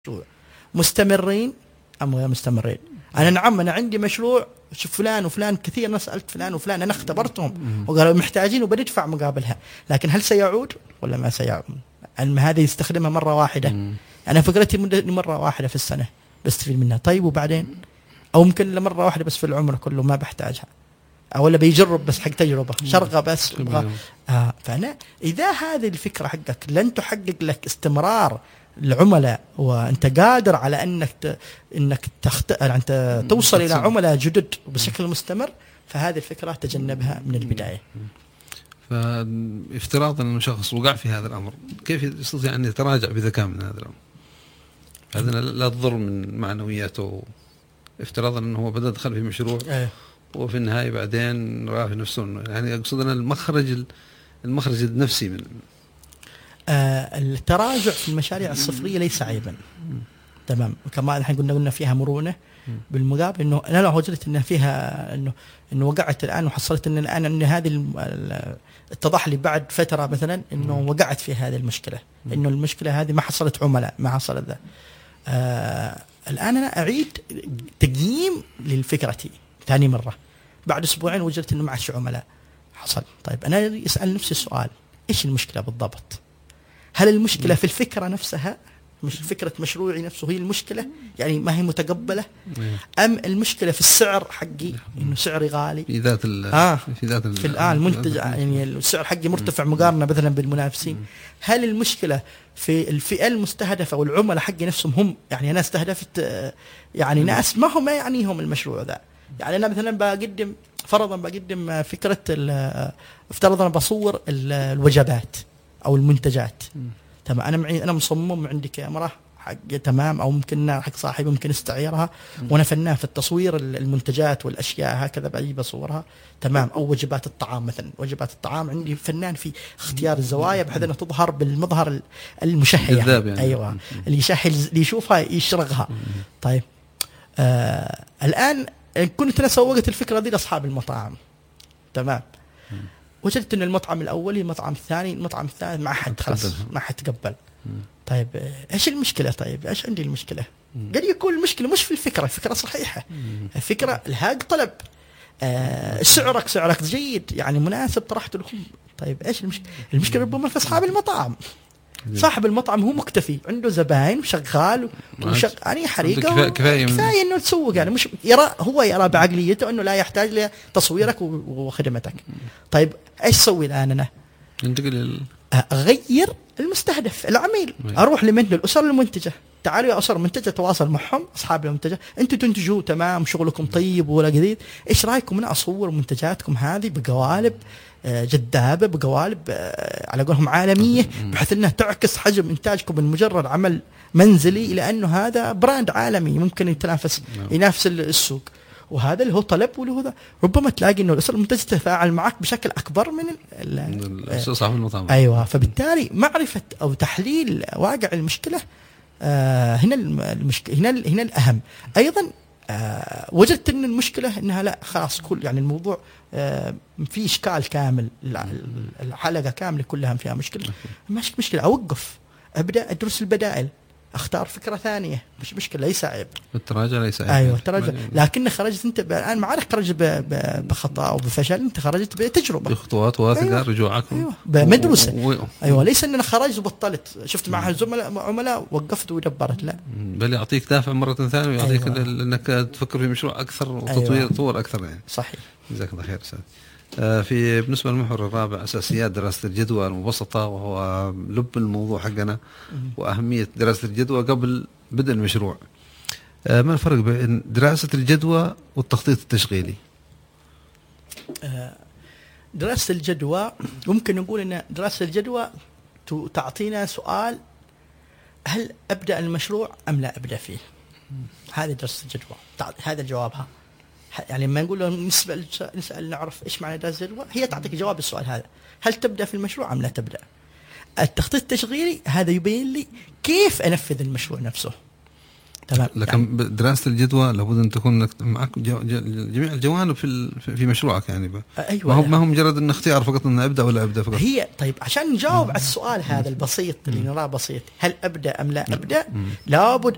مستمرين أم غير مستمرين. أنا عندي مشروع، شوف فلان وفلان كثير، أنا سألت فلان وفلان، أنا اختبرتهم وقالوا محتاجين وبندفع مقابلها، لكن هل سيعود ولا ما سيعود؟ هذه يستخدمها مرة واحدة. أنا فكرتي مرة واحدة في السنة بستفيد منها، طيب وبعدين؟ أو ممكن مرة واحدة بس في العمر كله ما بحتاجها، أو ولا بيجرب بس حق تجربة شرقة بس. فأنا إذا هذه الفكرة حقك لن تحقق لك استمرار العملاء، وأنت قادر على أنك أنت توصل إلى عملاء جدد بشكل مستمر، فهذه الفكرة تجنبها من البداية. فافتراضا أن شخص وقع في هذا الأمر، كيف يستطيع أن يتراجع بذكاء من هذا الأمر؟ هذا لا تضر من معنوياته، افتراضا أنه هو بدأ دخل في مشروع وفي النهاية بعدين رأى في نفسه، يعني أقصد أن المخرج النفسي من التراجع في المشاريع الصفرية ليس عيبا. تمام. كما الحين قلنا فيها مرونة، بالمقابل انه انا لو وجدت ان فيها انه وقعت الان وحصلت ان هذه اتضح لي بعد فترة مثلا انه وقعت في هذه المشكلة، انه المشكلة هذه ما حصلت عملاء، ما حصلت ذا، الان انا اعيد تقييم للفكرتي ثاني مرة. بعد اسبوعين وجدت انه ما عادش عملاء حصل. طيب انا اسال نفسي السؤال، ايش المشكلة بالضبط؟ هل المشكلة في الفكرة نفسها، مش فكرة مشروعي نفسه هي المشكلة، يعني ما هي متقبلة، أم المشكلة في السعر حقي، إنه سعري غالي في ذات في المنتج، يعني السعر حقي مرتفع مقارنة مثلا بالمنافسين. هل المشكلة في الفئة المستهدفة والعملاء حقي نفسهم هم، يعني أنا استهدفت يعني ناس ما هم يعنيهم المشروع ذا، يعني أنا مثلا بقدم فكرة افترض أنا بصور الوجبات أو المنتجات. تمام. أنا مصمم، عندي كاميرا حق تمام، أو ممكن حق صاحبي ممكن استعيرها، وأنا فنان في التصوير المنتجات والأشياء هكذا بأجي بصورها. تمام. أو وجبات الطعام مثلا، وجبات الطعام عندي فنان في اختيار الزوايا بحيث أنها تظهر بالمظهر المشهي يعني. أيوة، اللي يشوفها يشرغها. طيب الآن كنت أنا سوقت الفكرة دي لأصحاب المطاعم. تمام. وجدت ان المطعم الاول، المطعم الثاني، المطعم الثالث ما حد خلاص ما حد تقبل. طيب ايش المشكله؟ طيب ايش عندي المشكله؟ قد يكون المشكله مش في الفكره صحيحه، الفكره الهاج طلب، سعرك جيد يعني مناسب طرحته لهم. طيب ايش المشكله ربما في اصحاب المطعم. صاحب المطعم هو مكتفي، عنده زباين وشغال يعني حريقه، كفايه انه تسوق، يعني مش يرى بعقليته انه لا يحتاج لتصويرك وخدمتك. طيب ايش اسوي الان انا؟ اغير المستهدف العميل، اروح للاسر المنتجه، تعالوا يا اسر منتجه، تواصل معهم اصحاب المنتجه، انتم تنتجوا تمام، شغلكم طيب ولا جديد، ايش رايكم انا اصور منتجاتكم هذه بقوالب جذابه، بقوالب على قولهم عالميه، بحيث انها تعكس حجم انتاجكم من مجرد عمل منزلي الى انه هذا براند عالمي ممكن ينافس السوق. وهذا اللي هو طلب، واللي هو ربما تلاقي انه الاسر المنتج تتفاعل معك بشكل اكبر من صاحب المطعم. ايوه. فبالتالي معرفه او تحليل واقع المشكله هنا هنا الاهم. ايضا وجدت ان المشكله انها لا خلاص كل يعني الموضوع في اشكال كامل، الحلقه كامله كلها فيها مشكله، مش مشكله، اوقف، ابدا ادرس البدائل، اختار فكره ثانيه، مش مشكله، ليس عيب. التراجع ليس عيب. ايوه التراجع، لكن خرجت انت الان ما عارف خرجت بخطا او بفشل، انت خرجت بتجربه، بخطوات واثقه. أيوة. رجوعك مدرسه. ايوه ليس ان انا خرجت وبطلت، شفت معها زملاء عملاء وقفت ودبرت، لا، بل يعطيك دافع مره ثانيه ويعطيك انك تفكر في مشروع اكثر وتطوير طور اكثر يعني. صحيح. جزاك الله خير استاذ. بالنسبة للمحور الرابع، أساسيات دراسة الجدوى المبسطة، وهو لب الموضوع حقنا وأهمية دراسة الجدوى قبل بدء المشروع. ما الفرق بين دراسة الجدوى والتخطيط التشغيلي؟ دراسة الجدوى ممكن نقول أن دراسة الجدوى تعطينا سؤال: هل أبدأ المشروع أم لا أبدأ فيه؟ هذه دراسة الجدوى، هذا جوابها. يعني لما نقول له نسأل نعرف إيش معنى دراسة الجدوى، هي تعطيك جواب السؤال هذا: هل تبدأ في المشروع أم لا تبدأ؟ التخطيط التشغيلي هذا يبين لي كيف أنفذ المشروع نفسه. تمام. لكن يعني دراسة الجدوى لابد أن تكون معك جميع الجوانب في مشروعك يعني. أيوة. ما هو مجرد أن اختيار فقط أن أبدأ ولا أبدأ فقط. هي طيب عشان نجاوب على السؤال هذا البسيط اللي نراه بسيط، هل أبدأ أم لا أبدأ، لابد